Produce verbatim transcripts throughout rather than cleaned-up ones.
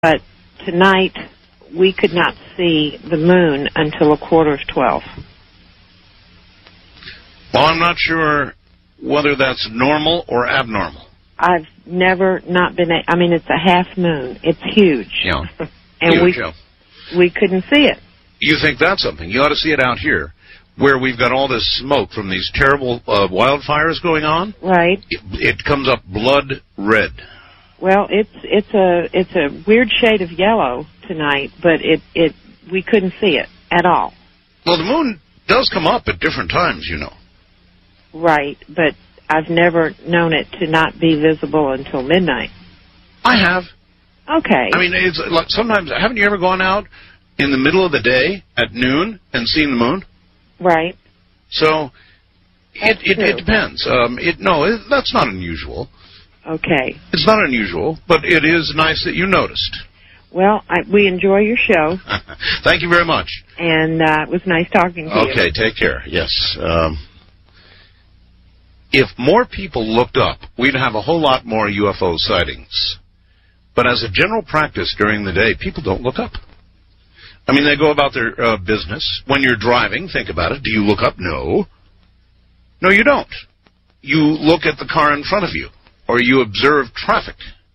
But tonight, we could not see the moon until a quarter of twelve. Well, I'm not sure whether that's normal or abnormal. I've never not been, a, I mean, it's a half moon. It's huge. Yeah. and huge, we yeah. we couldn't see it. You think that's something? You ought to see it out here, where we've got all this smoke from these terrible uh, wildfires going on. Right. It, it comes up blood red. Well, it's it's a it's a weird shade of yellow tonight, but it it we couldn't see it at all. Well, the moon does come up at different times, you know. Right, but I've never known it to not be visible until midnight. I have. Okay. I mean, it's like sometimes. Haven't you ever gone out in the middle of the day at noon and seen the moon? Right. So it it, it depends. Um, it no, it, that's not unusual. Okay. It's not unusual, but it is nice that you noticed. Well, I, we enjoy your show. Thank you very much. And uh, it was nice talking to okay, you. Okay, take care. Yes. Um, if more people looked up, we'd have a whole lot more U F O sightings. But as a general practice during the day, people don't look up. I mean, they go about their uh, business. When you're driving, think about it. Do you look up? No. No, you don't. You look at the car in front of you. Or you observe traffic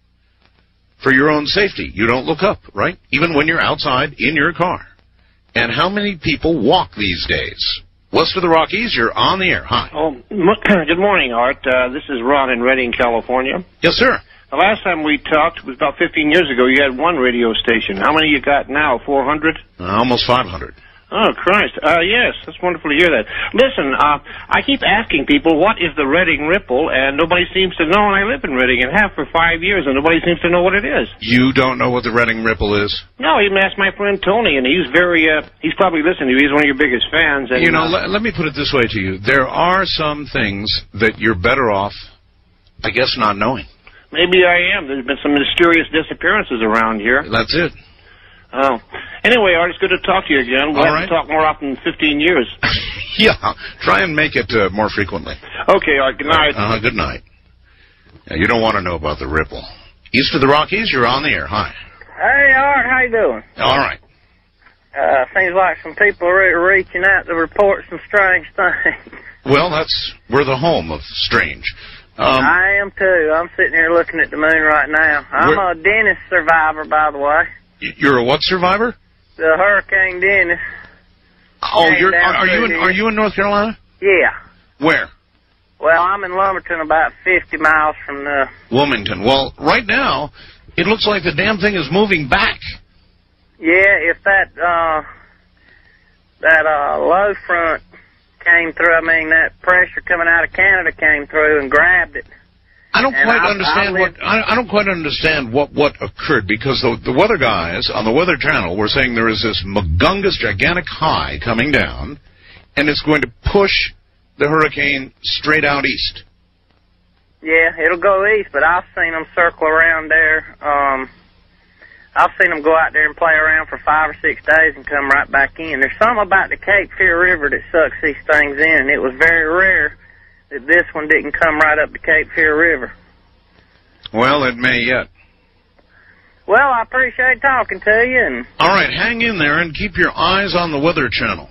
for your own safety. You don't look up, right? Even when you're outside in your car. And how many people walk these days? West of the Rockies, you're on the air. Hi. Oh, good morning, Art. Uh, this is Ron in Redding, California. Yes, sir. The last time we talked was about fifteen years ago. You had one radio station. How many you got now? four hundred? Uh, almost five hundred. Oh, Christ. Uh, yes, that's wonderful to hear that. Listen, uh, I keep asking people, what is the Redding Ripple, and nobody seems to know, and I live in Redding and have for five years, and nobody seems to know what it is. You don't know what the Redding Ripple is? No, even asked my friend Tony, and he's very, uh, he's probably listening to you. He's one of your biggest fans. And, you know, uh, let, let me put it this way to you. There are some things that you're better off, I guess, not knowing. Maybe I am. There's been some mysterious disappearances around here. That's it. Oh. Anyway, Art, it's good to talk to you again. We'll All have right. to talk more often than fifteen years. Yeah, try and make it uh, more frequently. Okay, Art, good night. Uh, good night. Yeah, you don't want to know about the Ripple. East of the Rockies, you're on the air. Hi. Hey, Art, how you doing? All right. Uh, seems like some people are reaching out to report some strange things. Well, that's, we're the home of strange. Um, I am, too. I'm sitting here looking at the moon right now. I'm a Dennis survivor, by the way. You're a what survivor? The Hurricane Dennis. Oh, you're, are, are you in, are you in North Carolina? Yeah. Where? Well, I'm in Lumberton, about fifty miles from the... Wilmington. Well, right now, it looks like the damn thing is moving back. Yeah, if that, uh, that, uh, low front came through, I mean, that pressure coming out of Canada came through and grabbed it. I don't and quite I, understand I what I, I don't quite understand what, what occurred, because the, the weather guys on the Weather Channel were saying there is this Magungus gigantic high coming down, and it's going to push the hurricane straight out east. Yeah, it'll go east, but I've seen them circle around there. Um, I've seen them go out there and play around for five or six days and come right back in. There's something about the Cape Fear River that sucks these things in, and it was very rare that this one didn't come right up the Cape Fear River. Well, it may yet. Well, I appreciate talking to you. And all right, hang in there and keep your eyes on the Weather Channel.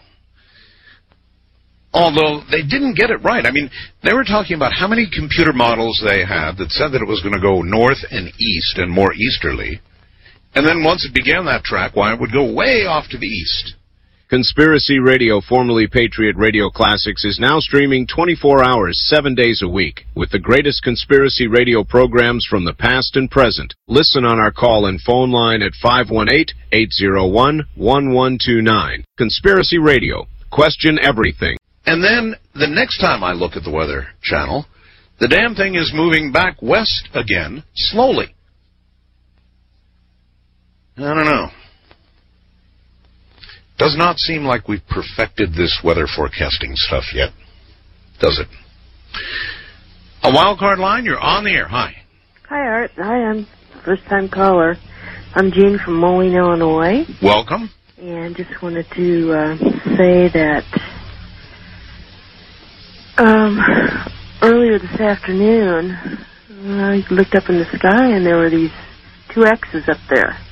Although they didn't get it right. I mean, they were talking about how many computer models they had that said that it was going to go north and east and more easterly. And then once it began that track, why, it would go way off to the east. Conspiracy Radio, formerly Patriot Radio Classics, is now streaming twenty-four hours, seven days a week, with the greatest conspiracy radio programs from the past and present. Listen on our call and phone line at five one eight, eight zero one, one one two nine. Conspiracy Radio. Question everything. And then, the next time I look at the Weather Channel, the damn thing is moving back west again, slowly. I don't know. Does not seem like we've perfected this weather forecasting stuff yet, does it? A wild card line, you're on the air. Hi. Hi, Art. Hi, I'm first-time caller. I'm Jean from Moline, Illinois. Welcome. And just wanted to uh, say that um, earlier this afternoon, I looked up in the sky and there were these two X's up there.